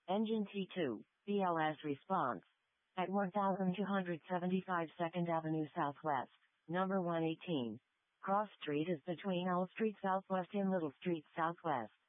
Engine T2, BLS response. At 1275 2nd Avenue Southwest, number 118. Cross Street is between Owl Street Southwest and Little Street Southwest.